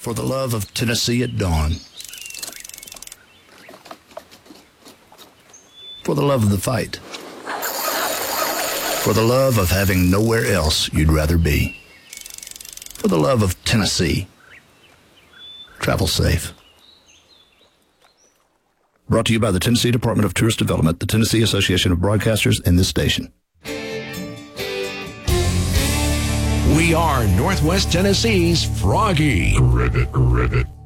For the love of Tennessee at dawn. For the love of the fight. For the love of having nowhere else you'd rather be. For the love of Tennessee. Travel safe. Brought to you by the Tennessee Department of Tourist Development, the Tennessee Association of Broadcasters, and this station. We are Northwest Tennessee's Froggy. Ribbit.